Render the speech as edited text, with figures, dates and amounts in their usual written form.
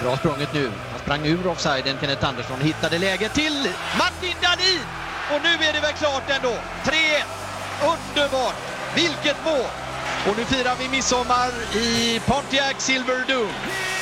Bra sprunget nu. Han sprang ur offsiden, Kenneth Andersson hittade läget till Martin Dahlin. Och nu är det väl klart ändå. 3-1. Underbart. Vilket mål. Och nu firar vi midsommar i Pontiac Silverdome.